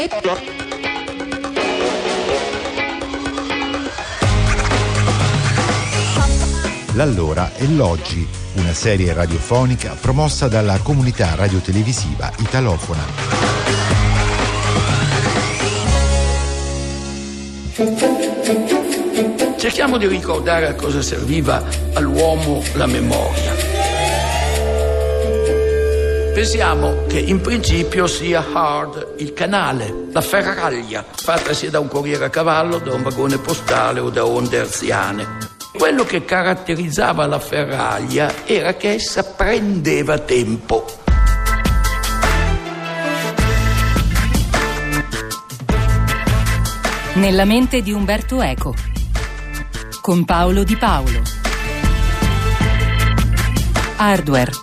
L'Allora e l'Oggi, una serie radiofonica promossa dalla comunità radiotelevisiva italofona. Cerchiamo di ricordare a cosa serviva all'uomo la memoria. Pensiamo che in principio sia hard il canale, la ferraglia, fatta sia da un corriere a cavallo, da un vagone postale o da onde hertziane. Quello che caratterizzava la ferraglia era che essa prendeva tempo. Nella mente di Umberto Eco, con Paolo Di Paolo. Hardware.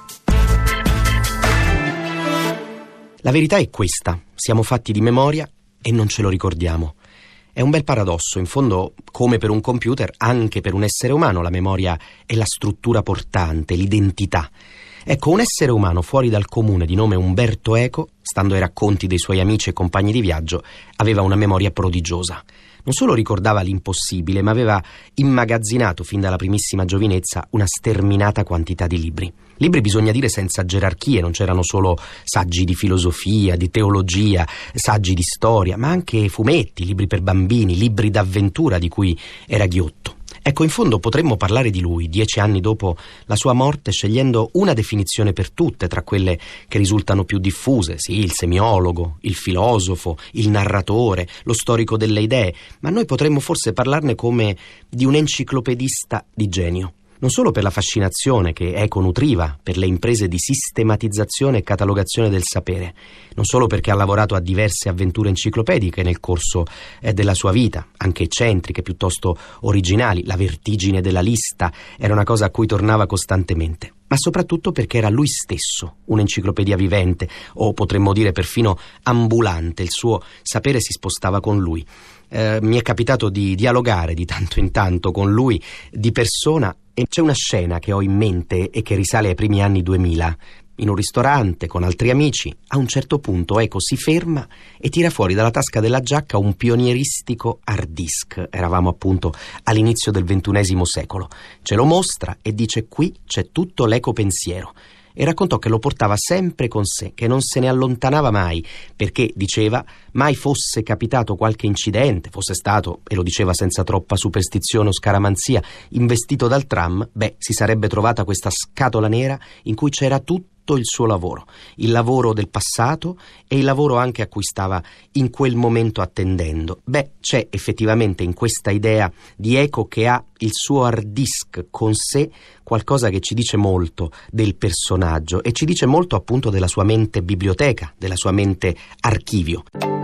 La verità è questa: siamo fatti di memoria e non ce lo ricordiamo. È un bel paradosso, in fondo, come per un computer, anche per un essere umano la memoria è la struttura portante, l'identità. Ecco, un essere umano fuori dal comune di nome Umberto Eco, stando ai racconti dei suoi amici e compagni di viaggio, aveva una memoria prodigiosa. Non solo ricordava l'impossibile, ma aveva immagazzinato fin dalla primissima giovinezza una sterminata quantità di libri. Libri, bisogna dire, senza gerarchie, non c'erano solo saggi di filosofia, di teologia, saggi di storia, ma anche fumetti, libri per bambini, libri d'avventura di cui era ghiotto. Ecco, in fondo potremmo parlare di lui 10 anni dopo la sua morte, scegliendo una definizione per tutte tra quelle che risultano più diffuse, sì, il semiologo, il filosofo, il narratore, lo storico delle idee, ma noi potremmo forse parlarne come di un enciclopedista di genio. Non solo per la fascinazione che Eco nutriva per le imprese di sistematizzazione e catalogazione del sapere, non solo perché ha lavorato a diverse avventure enciclopediche nel corso della sua vita, anche eccentriche, piuttosto originali. La vertigine della lista era una cosa a cui tornava costantemente, ma soprattutto perché era lui stesso un'enciclopedia vivente, o potremmo dire perfino ambulante. Il suo sapere si spostava con lui. Mi è capitato di dialogare di tanto in tanto con lui di persona, e c'è una scena che ho in mente e che risale ai primi anni 2000. In un ristorante con altri amici, a un certo punto Eco si ferma e tira fuori dalla tasca della giacca un pionieristico hard disk. Eravamo appunto all'inizio del XXI secolo. Ce lo mostra e dice: qui c'è tutto l'Eco pensiero. E raccontò che lo portava sempre con sé, che non se ne allontanava mai, perché, diceva, mai fosse capitato qualche incidente, fosse stato, e lo diceva senza troppa superstizione o scaramanzia, investito dal tram, si sarebbe trovata questa scatola nera in cui c'era tutto il suo lavoro, il lavoro del passato e il lavoro anche a cui stava in quel momento attendendo. C'è effettivamente in questa idea di Eco, che ha il suo hard disk con sé, qualcosa che ci dice molto del personaggio e ci dice molto appunto della sua mente biblioteca, della sua mente archivio.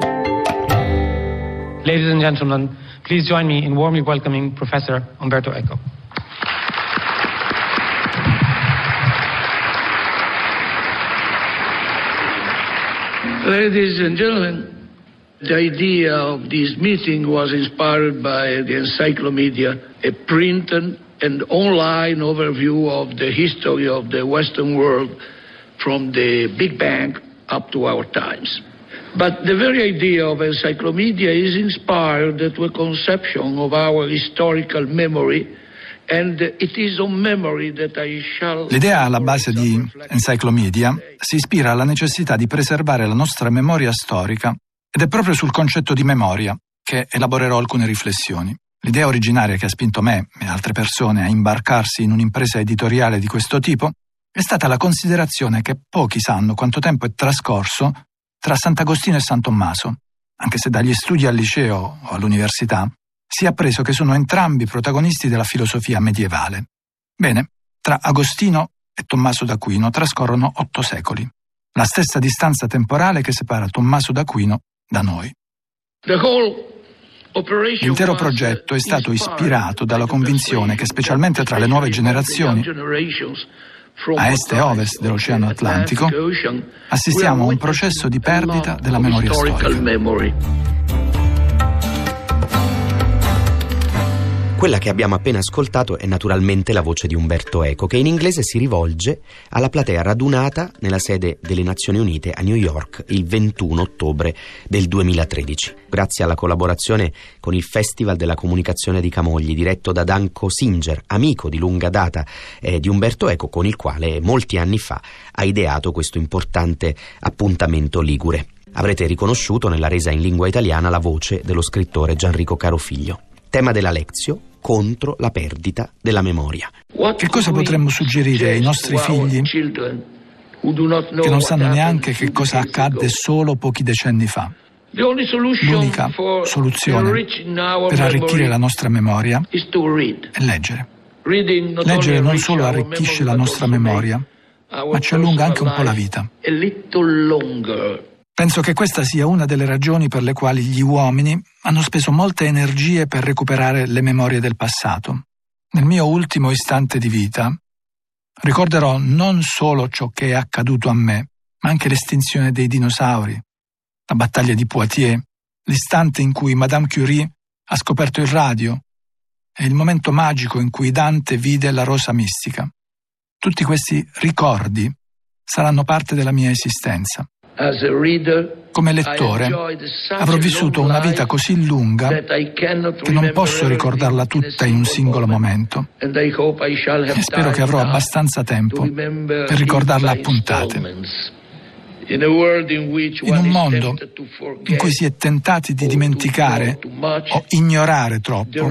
Ladies and gentlemen, please join me in warmly welcoming Professor Umberto Eco. Ladies and gentlemen, the idea of this meeting was inspired by the Encyclopedia, a printed and online overview of the history of the Western world from the Big Bang up to our times. But the very idea of Encyclopedia is inspired to a conception of our historical memory. And it is on memory that I shall... L'idea alla base di Encyclopedia si ispira alla necessità di preservare la nostra memoria storica, ed è proprio sul concetto di memoria che elaborerò alcune riflessioni. L'idea originaria che ha spinto me e altre persone a imbarcarsi in un'impresa editoriale di questo tipo è stata la considerazione che pochi sanno quanto tempo è trascorso tra Sant'Agostino e San Tommaso, anche se dagli studi al liceo o all'università si è appreso che sono entrambi protagonisti della filosofia medievale. Bene, tra Agostino e Tommaso d'Aquino trascorrono 8 secoli, la stessa distanza temporale che separa Tommaso d'Aquino da noi. L'intero progetto è stato ispirato dalla convinzione che, specialmente tra le nuove generazioni, a est e ovest dell'Oceano Atlantico, assistiamo a un processo di perdita della memoria storica. Quella che abbiamo appena ascoltato è naturalmente la voce di Umberto Eco, che in inglese si rivolge alla platea radunata nella sede delle Nazioni Unite a New York il 21 ottobre del 2013. Grazie alla collaborazione con il Festival della Comunicazione di Camogli, diretto da Danko Singer, amico di lunga data di Umberto Eco, con il quale molti anni fa ha ideato questo importante appuntamento ligure. Avrete riconosciuto nella resa in lingua italiana la voce dello scrittore Gianrico Carofiglio. Tema della Lectio contro la perdita della memoria. Che cosa potremmo suggerire ai nostri figli che non sanno neanche che cosa accadde solo pochi decenni fa? L'unica soluzione per arricchire la nostra memoria è leggere. Leggere non solo arricchisce la nostra memoria, ma ci allunga anche un po' la vita. Penso che questa sia una delle ragioni per le quali gli uomini hanno speso molte energie per recuperare le memorie del passato. Nel mio ultimo istante di vita ricorderò non solo ciò che è accaduto a me, ma anche l'estinzione dei dinosauri, la battaglia di Poitiers, l'istante in cui Madame Curie ha scoperto il radio e il momento magico in cui Dante vide la rosa mistica. Tutti questi ricordi saranno parte della mia esistenza. Come lettore avrò vissuto una vita così lunga che non posso ricordarla tutta in un singolo momento e spero che avrò abbastanza tempo per ricordarla a puntate. In un mondo in cui si è tentati di dimenticare o ignorare troppo,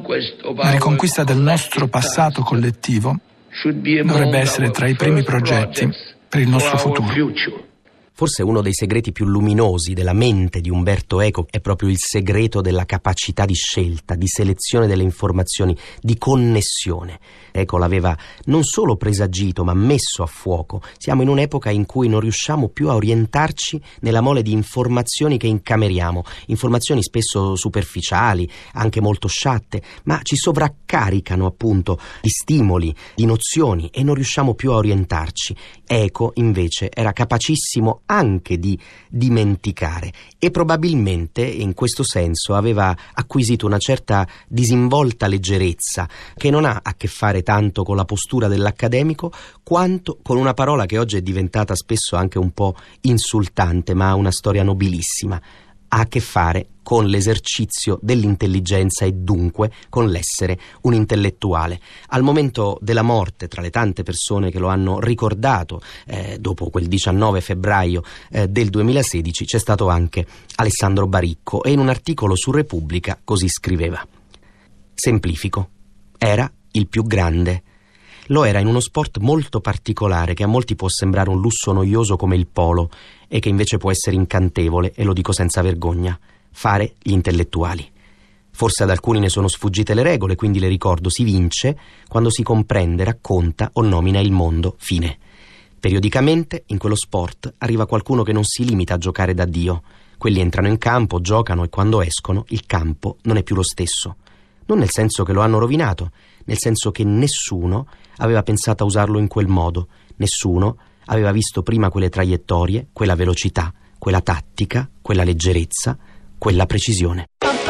la riconquista del nostro passato collettivo dovrebbe essere tra i primi progetti per il nostro futuro. Forse uno dei segreti più luminosi della mente di Umberto Eco è proprio il segreto della capacità di scelta, di selezione delle informazioni, di connessione. Eco l'aveva non solo presagito, ma messo a fuoco. Siamo in un'epoca in cui non riusciamo più a orientarci nella mole di informazioni che incameriamo, informazioni spesso superficiali, anche molto sciatte, ma ci sovraccaricano appunto di stimoli, di nozioni e non riusciamo più a orientarci. Eco invece era capacissimo anche di dimenticare e probabilmente in questo senso aveva acquisito una certa disinvolta leggerezza che non ha a che fare tanto con la postura dell'accademico quanto con una parola che oggi è diventata spesso anche un po' insultante, ma ha una storia nobilissima. Ha a che fare con l'esercizio dell'intelligenza e dunque con l'essere un intellettuale. Al momento della morte, tra le tante persone che lo hanno ricordato dopo quel 19 febbraio del 2016, c'è stato anche Alessandro Baricco e in un articolo su Repubblica così scriveva: semplifico, era il più grande. Lo era in uno sport molto particolare che a molti può sembrare un lusso noioso come il polo e che invece può essere incantevole, e lo dico senza vergogna: fare gli intellettuali. Forse ad alcuni ne sono sfuggite le regole, quindi le ricordo: si vince quando si comprende, racconta o nomina il mondo, fine. Periodicamente in quello sport arriva qualcuno che non si limita a giocare da Dio. Quelli entrano in campo, giocano e quando escono il campo non è più lo stesso. Non nel senso che lo hanno rovinato, nel senso che nessuno aveva pensato a usarlo in quel modo, nessuno aveva visto prima quelle traiettorie, quella velocità, quella tattica, quella leggerezza, quella precisione.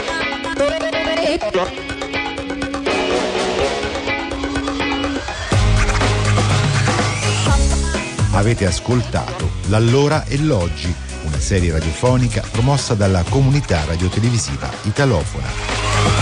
Avete ascoltato L'Allora e l'Oggi, una serie radiofonica promossa dalla comunità radiotelevisiva italofona.